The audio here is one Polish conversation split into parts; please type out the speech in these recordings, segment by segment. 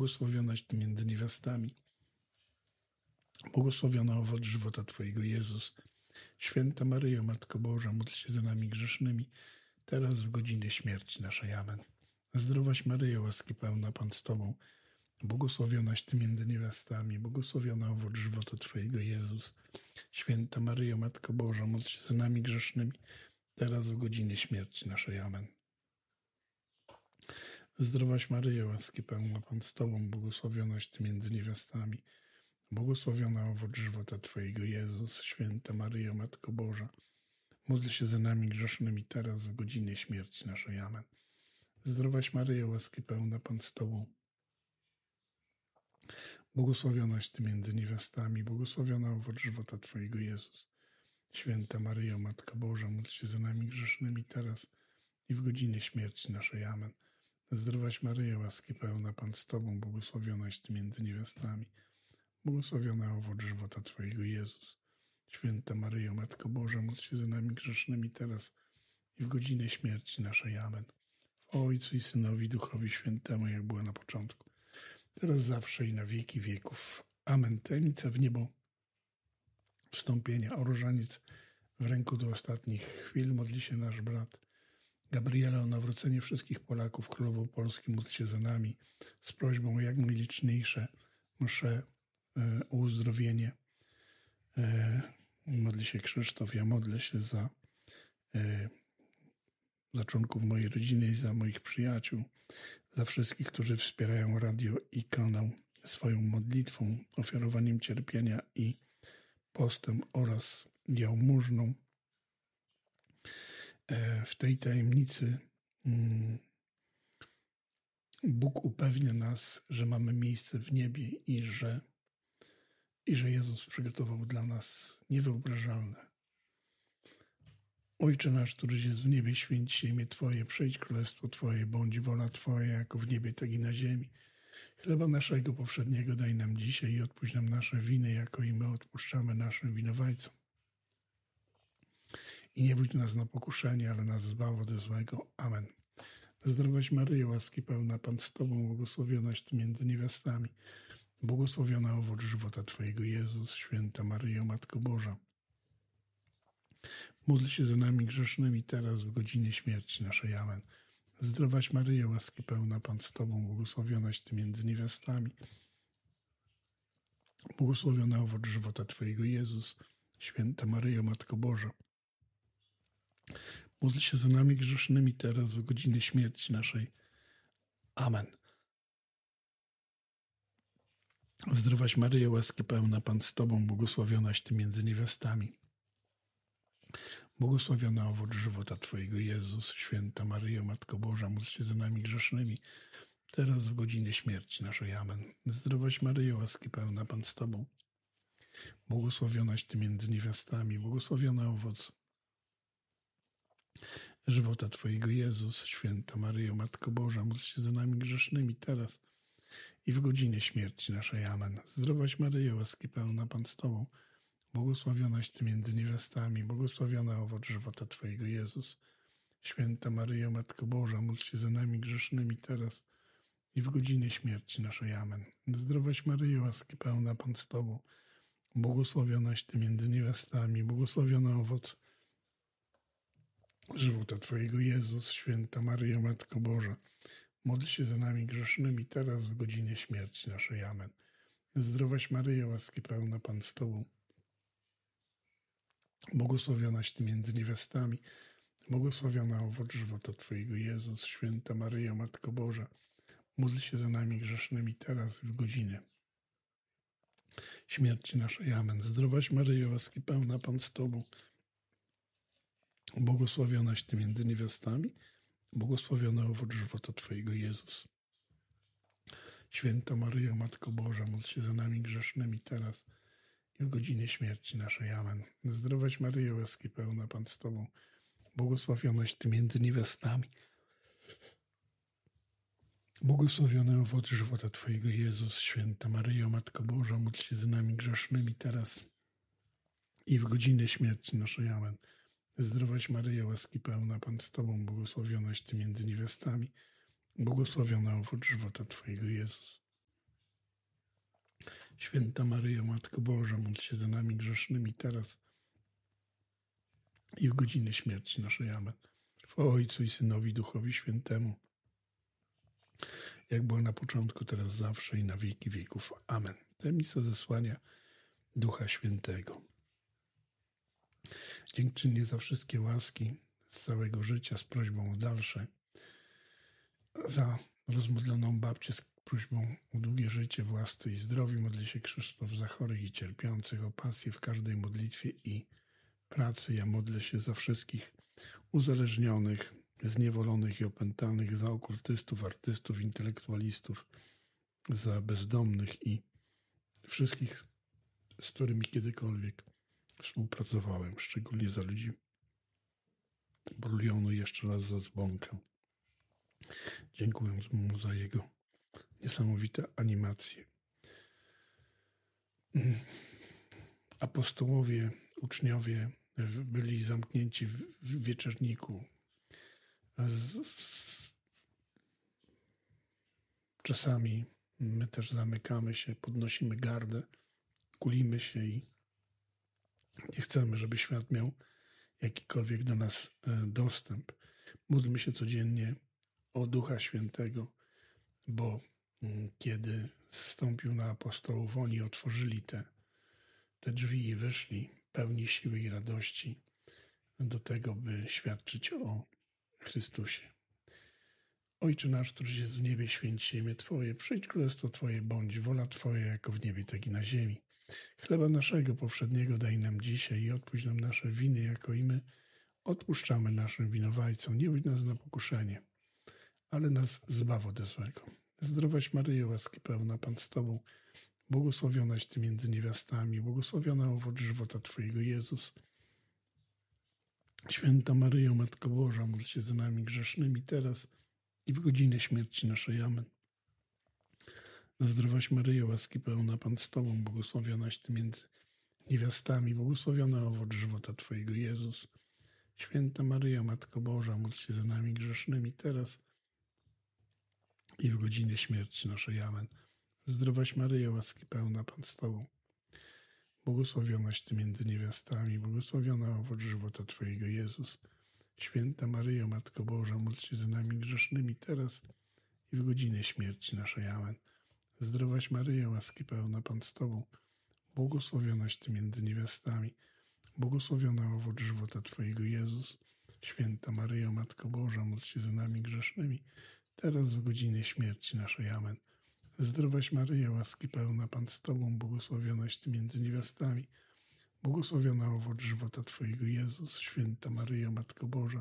błogosławionaś Ty między niewiastami. Błogosławiony owoc żywota Twojego, Jezus. Święta Maryjo, Matko Boża, módl się za nami grzesznymi, teraz w godzinie śmierci naszej. Amen. Zdrowaś Maryjo, łaski pełna, Pan z Tobą, błogosławionaś Ty między niewiastami, błogosławiony owoc żywota Twojego, Jezus. Święta Maryjo, Matko Boża, módl się za nami grzesznymi, teraz w godzinie śmierci naszej. Amen. Zdrowaś Maryjo, łaski pełna, Pan z Tobą, błogosławionaś Ty między niewiastami, błogosławiony owoc żywota Twojego, Jezus. Święta Maryjo, Matko Boża, módl się za nami grzesznymi, teraz w godzinie śmierci naszej. Amen. Zdrowaś Maryjo, łaski pełna, Pan z Tobą, błogosławionaś Ty między niewiastami, błogosławiony owoc żywota Twojego, Jezus. Święta Maryjo, Matko Boża, módl się za nami grzesznymi, teraz i w godzinie śmierci naszej. Amen. Zdrowaś Maryjo, łaski pełna, Pan z Tobą, błogosławionaś Ty między niewiastami, błogosławiony owoc żywota Twojego, Jezus. Święta Maryjo, Matko Boża, módl się za nami grzesznymi, teraz i w godzinę śmierci naszej. Amen. W Ojcu i Synowi, Duchowi Świętemu, jak było na początku, teraz zawsze i na wieki wieków. Amen. Tajemnica w niebo wstąpienia, o różaniec w ręku do ostatnich chwil modli się nasz brat Gabriela o nawrócenie wszystkich Polaków. Królowo Polski, módl się za nami z prośbą o jak najliczniejsze msze o uzdrowienie. Modli się Krzysztof, ja modlę się za członków mojej rodziny i za moich przyjaciół, za wszystkich, którzy wspierają radio i kanał swoją modlitwą, ofiarowaniem cierpienia i postem oraz jałmużną. W tej tajemnicy Bóg upewnia nas, że mamy miejsce w niebie i że Jezus przygotował dla nas niewyobrażalne. Ojcze nasz, któryś jest w niebie, święć się imię Twoje, przyjdź królestwo Twoje, bądź wola Twoja, jako w niebie, tak i na ziemi. Chleba naszego powszedniego daj nam dzisiaj i odpuść nam nasze winy, jako i my odpuszczamy naszym winowajcom. I nie wódź nas na pokuszenie, ale nas zbaw ode złego. Amen. Zdrowaś Maryjo, łaski pełna, Pan z Tobą, błogosławionaś Ty między niewiastami, błogosławiony owoc żywota Twojego, Jezus. Święta Maryjo, Matko Boża, módl się za nami grzesznymi, teraz w godzinie śmierci naszej. Amen. Zdrowaś Maryjo, łaski pełna, Pan z Tobą, błogosławionaś Ty między niewiastami, błogosławiony owoc żywota Twojego, Jezus. Święta Maryjo, Matko Boża, módl się za nami grzesznymi, teraz w godzinie śmierci naszej. Amen. Zdrowaś Maryjo, łaski pełna, Pan z Tobą, błogosławionaś Ty między niewiastami, błogosławiony owoc żywota Twojego, Jezus. Święta Maryjo, Matko Boża, módl się za nami grzesznymi, teraz w godzinie śmierci naszej. Amen. Zdrowaś Maryjo, łaski pełna, Pan z Tobą, błogosławionaś Ty między niewiastami, błogosławiony owoc żywota Twojego, Jezus. Święta Maryjo, Matko Boża, módl się za nami grzesznymi, teraz i w godzinie śmierci naszej. Amen. Zdrowaś Maryjo, łaski pełna, Pan z Tobą, błogosławionaś Ty między niewiastami, błogosławiony owoc żywota Twojego, Jezus. Święta Maryjo, Matko Boża, módl się za nami grzesznymi, teraz i w godzinie śmierci naszej. Amen. Zdrowaś Maryjo, łaski pełna, Pan z Tobą, błogosławionaś Ty między niewiastami, błogosławiony owoc żywota Twojego, Jezus. Święta Maryjo, Matko Boża, módl się za nami grzesznymi, teraz w godzinie śmierci naszej. Amen. Zdrowaś Maryjo, łaski pełna, Pan z Tobą, błogosławionaś Ty między niewiastami, błogosławiony owoc żywota Twojego, Jezus. Święta Maryjo, Matko Boża, módl się za nami grzesznymi, teraz w godzinie śmierci naszej. Amen. Zdrowaś Maryjo, łaski pełna, Pan z Tobą, błogosławionaś Ty między niewiastami, błogosławiony owoc żywota Twojego, Jezus. Święta Maryjo, Matko Boża, módl się za nami grzesznymi, teraz i w godzinie śmierci naszej. Amen. Zdrowaś Maryjo, łaski pełna, Pan z Tobą, błogosławionaś Ty między niewiastami, błogosławiony owoc żywota Twojego, Jezus. Święta Maryjo, Matko Boża, módl się za nami grzesznymi, teraz i w godzinę śmierci naszej. Amen. Zdrowaś Maryjo, łaski pełna, Pan z Tobą, błogosławionaś Ty między niewiastami, błogosławiony owoc żywota Twojego, Jezus. Święta Maryjo, Matko Boża, módl się za nami grzesznymi teraz i w godzinę śmierci naszej. Amen. Chwała Ojcu i Synowi, Duchowi Świętemu, jak było na początku, teraz, zawsze i na wieki wieków. Amen. Tajemnica zesłania Ducha Świętego. Dziękczynnie za wszystkie łaski z całego życia, z prośbą o dalsze, za rozmodloną babcię z prośbą o długie życie w łasce i zdrowiu. Modli się Krzysztof za chorych i cierpiących, o pasję w każdej modlitwie i pracy. Ja modlę się za wszystkich uzależnionych, zniewolonych i opętanych, za okultystów, artystów, intelektualistów, za bezdomnych i wszystkich, z którymi kiedykolwiek współpracowałem, szczególnie za ludzi Brulionu, jeszcze raz za Dzwonka, dziękując mu za jego niesamowite animacje. Apostołowie, uczniowie byli zamknięci w wieczerniku. Czasami my też zamykamy się, podnosimy gardę, kulimy się i nie chcemy, żeby świat miał jakikolwiek do nas dostęp. Módlmy się codziennie o Ducha Świętego, bo kiedy zstąpił na apostołów, oni otworzyli te drzwi i wyszli pełni siły i radości do tego, by świadczyć o Chrystusie. Ojcze nasz, któryś jest w niebie, święć się imię Twoje, przyjdź królestwo Twoje, bądź wola Twoja, jako w niebie, tak i na ziemi. Chleba naszego powszedniego daj nam dzisiaj i odpuść nam nasze winy, jako i my odpuszczamy naszym winowajcom. Nie wódź nas na pokuszenie, ale nas zbaw ode złego. Zdrowaś Maryjo, łaski pełna, Pan z Tobą, błogosławionaś Ty między niewiastami, błogosławiona owoc żywota Twojego, Jezus. Święta Maryjo, Matko Boża, módl się za nami grzesznymi teraz i w godzinę śmierci naszej. Amen. Zdrowaś Maryjo, łaski pełna, Pan z Tobą, błogosławionaś Ty między niewiastami, błogosławiona owoc żywota Twojego, Jezus. Święta Maryjo, Matko Boża, módl się za nami grzesznymi teraz i w godzinę śmierci naszej. Amen. Zdrowaś Maryjo, łaski pełna, Pan z Tobą, błogosławionaś Ty między niewiastami, błogosławiona owoc żywota Twojego, Jezus. Święta Maryjo, Matko Boża, módl się za nami grzesznymi teraz i w godzinę śmierci naszej. Amen. Zdrowaś Maryjo, łaski pełna, Pan z Tobą, błogosławionaś Ty między niewiastami, błogosławiona owoc żywota Twojego, Jezus. Święta Maryjo, Matko Boża, módl się za nami grzesznymi, teraz w godzinę śmierci naszej. Amen. Zdrowaś Maryjo, łaski pełna, Pan z Tobą, błogosławionaś Ty między niewiastami, błogosławiona owoc żywota Twojego, Jezus. Święta Maryjo, Matko Boża,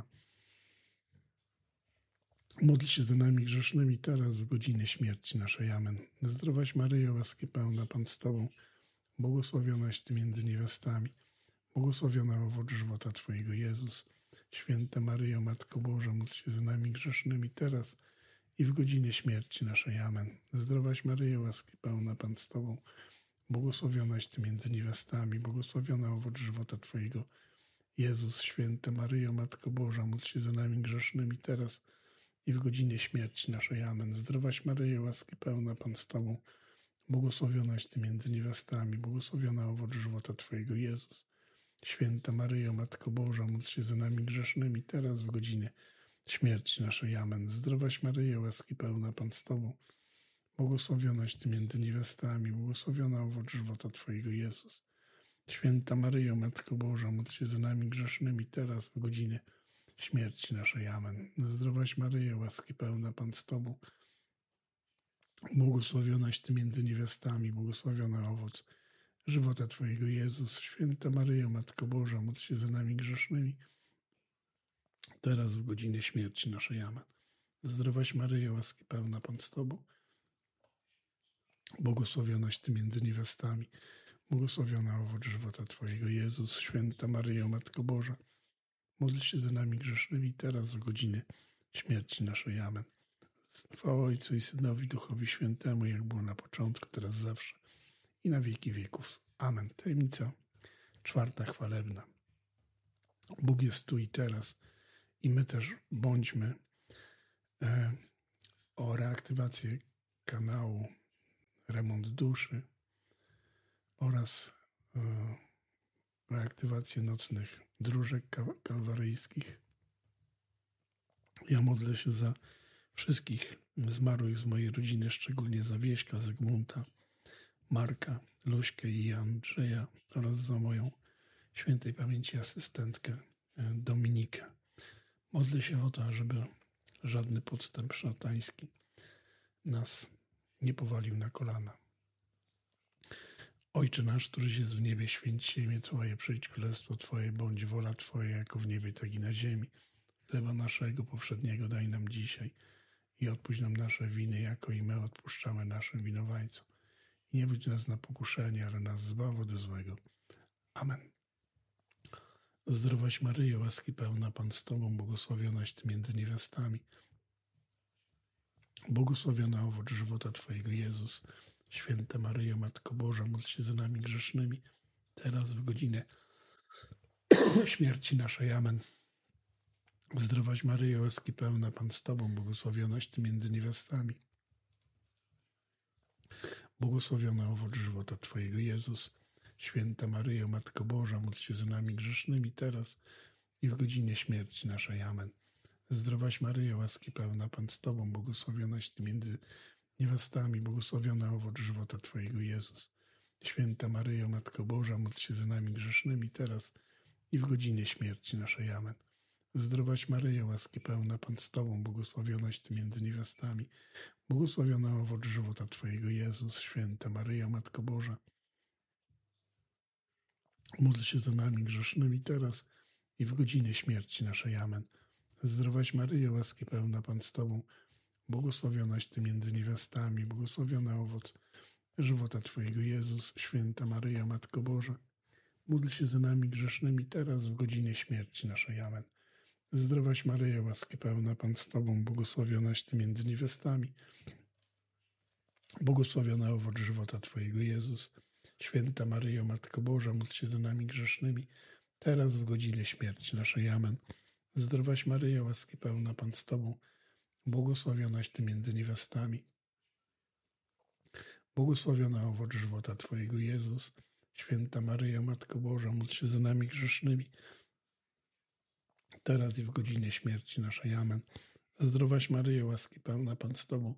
módl się za nami grzesznymi, teraz w godzinę śmierci naszej. Amen. Zdrowaś Maryjo, łaski pełna, Pan z Tobą, błogosławionaś Ty między niewiastami, błogosławiona owoc żywota Twojego, Jezus. Święta Maryjo, Matko Boża, módl się za nami grzesznymi, teraz i w godzinę śmierci naszej. Amen. Zdrowaś Maryjo, łaski pełna, Pan z Tobą, błogosławionaś Ty między niewiastami, błogosławiona owoc żywota Twojego, Jezus. Święta Maryjo, Matko Boża, módl się za nami grzesznymi, teraz i w godzinę śmierci naszej. Amen. Zdrowaś Maryjo, łaski pełna, Pan z Tobą, błogosławionaś Ty między niewiastami, błogosławiona owoc żywota Twojego, Jezus. Święta Maryjo, Matko Boża, módl się za nami grzesznymi, teraz w godzinę śmierci naszej. Amen. Zdrowaś Maryjo, łaski pełna, Pan z Tobą, błogosławionaś Ty między niewiastami, błogosławiona owoc żywota Twojego, Jezus. Święta Maryjo, Matko Boża, módl się za nami grzesznymi, teraz w godzinę śmierci naszej. Amen. Zdrowaś Maryjo, łaski pełna, Pan z Tobą, błogosławionaś Ty między niewiastami, błogosławiona owoc żywota Twojego, Jezus. Święta Maryjo, Matko Boża, módl się za nami grzesznymi, teraz w godzinę śmierci naszej. Amen. Zdrowaś Maryjo, łaski pełna, Pan z Tobą, błogosławionaś Ty między niewiastami, błogosławiona owoc żywota Twojego, Jezus. Święta Maryjo, Matko Boża, módl się za nami grzesznymi, teraz w godzinę śmierci naszej. Amen. Chwała Ojcu i Synowi, Duchowi Świętemu, jak było na początku, teraz, zawsze i na wieki wieków. Amen. Tajemnica czwarta, chwalebna. Bóg jest tu i teraz i my też bądźmy o reaktywację kanału Remont Duszy. oraz reaktywację nocnych dróżek kalwaryjskich. Ja modlę się za wszystkich zmarłych z mojej rodziny, szczególnie za Wieśka, Zygmunta, Marka, Luśkę i Andrzeja oraz za moją świętej pamięci asystentkę Dominikę. Modlę się o to, żeby żadny podstęp szatański nas nie powalił na kolana. Ojcze nasz, któryś jest w niebie, święć się imię Twoje, przyjdź królestwo Twoje, bądź wola Twoja, jako w niebie, tak i na ziemi. Chleba naszego powszedniego daj nam dzisiaj i odpuść nam nasze winy, jako i my odpuszczamy naszym winowajcom. I nie wódź nas na pokuszenie, ale nas zbaw ode złego. Amen. Zdrowaś Maryjo, łaski pełna, Pan z Tobą, błogosławionaś Ty między niewiastami. Błogosławiona owoc żywota Twojego, Jezus. Święta Maryjo, Matko Boża, módl się za nami grzesznymi, teraz w godzinę śmierci naszej. Amen. Zdrowaś Maryjo, łaski pełna, Pan z Tobą, błogosławionaś Ty między niewiastami. Błogosławiona owoc żywota Twojego, Jezus. Święta Maryjo, Matko Boża, módl się za nami grzesznymi, teraz i w godzinie śmierci naszej. Amen. Zdrowaś Maryjo, łaski pełna, Pan z Tobą, błogosławionaś Ty między niewiastami, błogosławiona owoc żywota Twojego, Jezus. Święta Maryjo, Matko Boża, módl się za nami grzesznymi, teraz i w godzinie śmierci naszej. Amen. Zdrowaś Maryjo, łaski pełna, Pan z Tobą, błogosławionaś Ty między niewiastami, błogosławiona owoc żywota Twojego, Jezus. Święta Maryjo, Matko Boża, módl się za nami grzesznymi, teraz i w godzinie śmierci naszej. Amen. Zdrowaś Maryjo, łaski pełna, Pan z Tobą, błogosławionaś Ty między niewiastami, błogosławiona owoc żywota Twojego, Jezus. Święta Maryjo, Matko Boża, módl się za nami grzesznymi, teraz w godzinie śmierci naszej. Amen. Zdrowaś Maryjo, łaski pełna, Pan z Tobą, błogosławionaś Ty między niewiastami, błogosławiona owoc żywota Twojego, Jezus. Święta Maryjo, Matko Boża, módl się za nami grzesznymi, teraz w godzinie śmierci naszej. Amen. Zdrowaś Maryjo, łaski pełna, Pan z Tobą, błogosławionaś Ty między niewiastami, błogosławiona owoc żywota Twojego, Jezus. Święta Maryjo, Matko Boża, módl się za nami grzesznymi, teraz i w godzinie śmierci naszej. Amen. Zdrowaś Maryjo, łaski pełna, Pan z Tobą,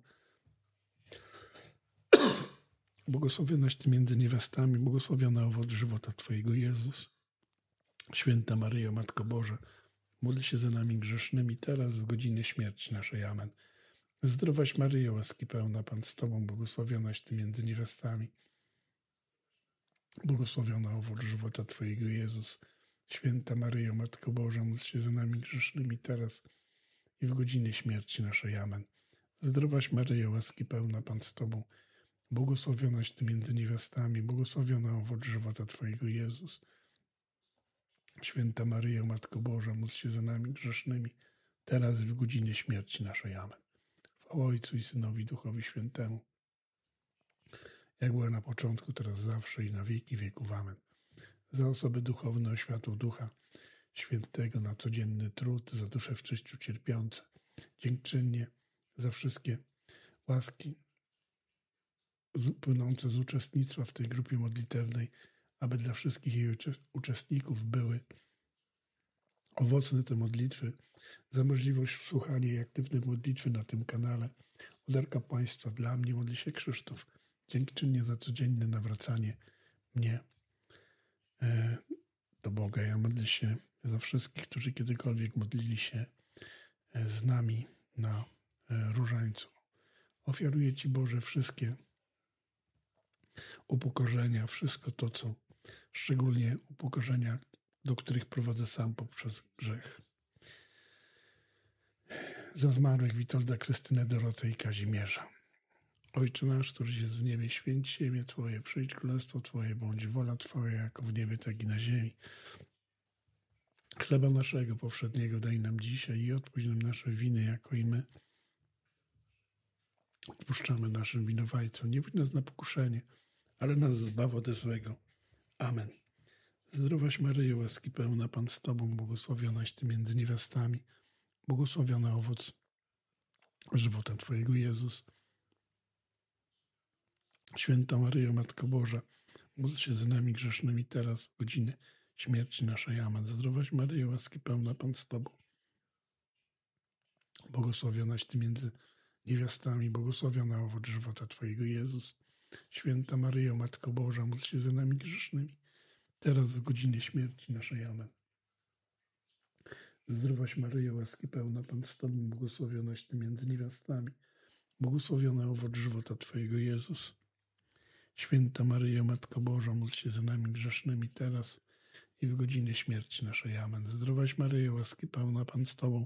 błogosławionaś Ty między niewiastami, błogosławiona owoc żywota Twojego, Jezus. Święta Maryjo, Matko Boża, módl się za nami grzesznymi, teraz w godzinie śmierci naszej. Amen. Zdrowaś Maryjo, łaski pełna, Pan z Tobą, błogosławionaś Ty między niewiastami, błogosławiona owoc żywota Twojego, Jezus. Święta Maryjo, Matko Boża, módl się za nami grzesznymi, teraz i w godzinie śmierci naszej. Amen. Zdrowaś Maryjo, łaski pełna, Pan z Tobą, błogosławionaś Ty między niewiastami, błogosławiona owoc żywota Twojego, Jezus. Święta Maryjo, Matko Boża, módl się za nami grzesznymi, teraz i w godzinie śmierci naszej. Amen. Chwała Ojcu i Synowi, Duchowi Świętemu, jak była na początku, teraz zawsze i na wieki wieków. Amen. Za osoby duchowne oświatą Ducha Świętego na codzienny trud, za dusze w czyściu cierpiące, dziękczynnie za wszystkie łaski płynące z uczestnictwa w tej grupie modlitewnej, aby dla wszystkich jej uczestników były owocne te modlitwy, za możliwość słuchania i aktywnej modlitwy na tym kanale. O dar kapłaństwa dla mnie modli się Krzysztof. Dziękczynnie za codzienne nawracanie mnie do Boga. Ja modlę się za wszystkich, którzy kiedykolwiek modlili się z nami na różańcu. Ofiaruję Ci, Boże, wszystkie upokorzenia, wszystko to, co szczególnie upokorzenia, do których prowadzę sam poprzez grzech. Za zmarłych Witolda, Krystynę, Dorotę i Kazimierza. Ojcze nasz, któryś jest w niebie, święć się imię Twoje, przyjdź królestwo Twoje, bądź wola Twoja, jako w niebie, tak i na ziemi. Chleba naszego powszedniego daj nam dzisiaj i odpuść nam nasze winy, jako i my odpuszczamy naszym winowajcom. Nie wódź nas na pokuszenie, ale nas zbaw ode złego. Amen. Zdrowaś Maryjo, łaski pełna, Pan z Tobą, błogosławionaś Ty między niewiastami, błogosławiona owoc żywota Twojego, Jezus. Święta Maryjo, Matko Boża, Módl się za nami grzesznymi teraz, w godzinę śmierci naszej. Amen. Zdrowaś Maryjo, łaski pełna, Pan z Tobą. Błogosławionaś Ty między niewiastami, błogosławiony owoc żywota Twojego, Jezus. Święta Maryjo, Matko Boża, módl się za nami grzesznymi, teraz w godzinie śmierci naszej. Amen. Zdrowaś Maryjo, łaski pełna, Pan z Tobą, błogosławionaś Ty między niewiastami, błogosławiony owoc żywota Twojego, Jezus. Święta Maryjo, Matko Boża, módl się za nami grzesznymi teraz i w godzinie śmierci naszej. Amen. Zdrowaś Maryjo, łaski pełna, Pan z Tobą,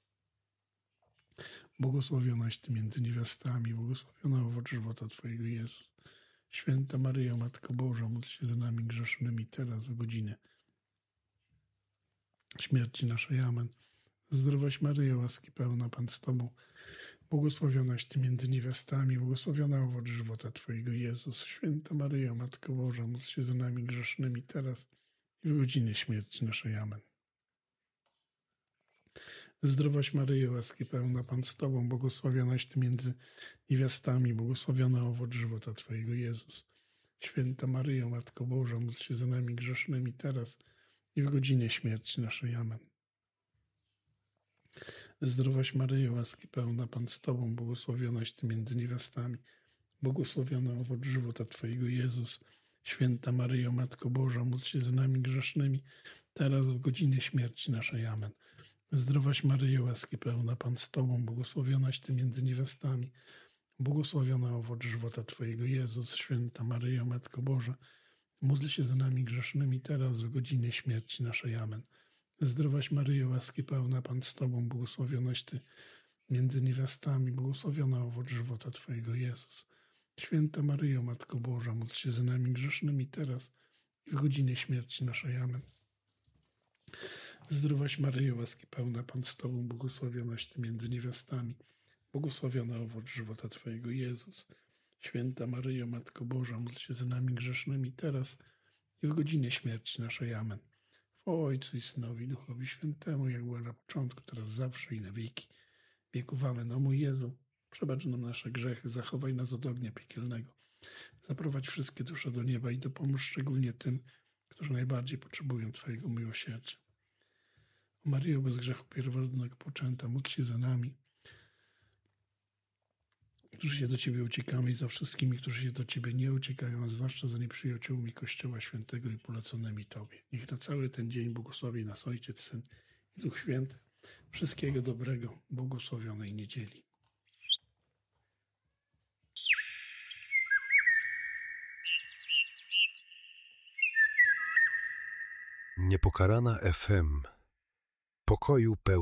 błogosławionaś Ty między niewiastami, błogosławiony owoc żywota Twojego, Jezus. Święta Maryjo, Matko Boża, módl się za nami grzesznymi teraz w godzinę śmierci naszej. Amen. Zdrowaś Maryjo, łaski pełna, Pan z Tobą, błogosławionaś Ty między niewiastami, błogosławiony owoc żywota Twojego, Jezus. Święta Maryjo, Matko Boża, módl się za nami grzesznymi teraz i w godzinie śmierci naszej. Amen. Zdrowaś Maryjo, łaski pełna, Pan z Tobą, błogosławionaś Ty między niewiastami, błogosławiony owoc żywota Twojego, Jezus. Święta Maryjo, Matko Boża, módl się za nami grzesznymi teraz i w godzinie śmierci naszej. Amen. Zdrowaś Maryjo, łaski pełna, Pan z Tobą, błogosławionaś Ty między niewiastami, błogosławiony owoc żywota Twojego, Jezus. Święta Maryjo, Matko Boża, módl się za nami grzesznymi, teraz w godzinie śmierci naszej. Amen. Zdrowaś Maryjo, łaski pełna, Pan z Tobą, błogosławionaś Ty między niewiastami, błogosławiony owoc żywota Twojego, Jezus. Święta Maryjo, Matko Boża, módl się za nami grzesznymi teraz w godzinie śmierci naszej. Amen. Zdrowaś Maryjo, łaski pełna, Pan z Tobą, błogosławionaś Ty między niewiastami, błogosławiony owoc żywota Twojego, Jezus. Święta Maryjo, Matko Boża, módl się za nami grzesznymi teraz i w godzinie śmierci naszej. Amen. Zdrowaś Maryjo, łaski pełna, Pan z Tobą, błogosławionaś Ty między niewiastami, błogosławiony owoc żywota Twojego, Jezus. Święta Maryjo, Matko Boża, módl się za nami grzesznymi teraz i w godzinie śmierci naszej. Amen. W Ojcu i Synowi, Duchowi Świętemu, jak było na początku, teraz zawsze i na wieki wieków. Amen. O mój Jezu, przebacz nam nasze grzechy, zachowaj nas od ognia piekielnego. Zaprowadź wszystkie dusze do nieba i dopomóż szczególnie tym, którzy najbardziej potrzebują Twojego miłosierdzia. O Maryjo, bez grzechu pierworodnego poczęta, módl się za nami, którzy się do Ciebie uciekamy, i za wszystkimi, którzy się do Ciebie nie uciekają, a zwłaszcza za nieprzyjaciółmi Kościoła Świętego i poleconymi Tobie. Niech na cały ten dzień błogosławi nas Ojciec, Syn i Duch Święty. Wszystkiego dobrego, błogosławionej niedzieli. Niepokalana FM. Pokoju pełni.